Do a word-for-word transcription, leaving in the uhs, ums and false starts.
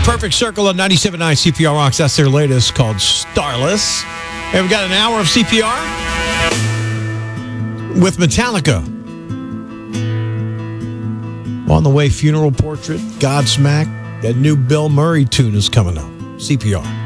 Perfect Circle on ninety-seven point nine C P R Rocks. That's their latest called Starless. And we've got an hour of C P R with Metallica. On the way, Funeral Portrait, Godsmack. That new Bill Murray tune is coming up. C P R.